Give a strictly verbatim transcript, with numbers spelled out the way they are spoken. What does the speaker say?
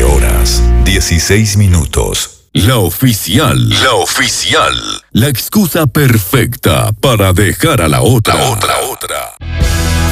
horas, dieciséis minutos. La oficial. La oficial. La excusa perfecta para dejar a la otra. La otra, otra.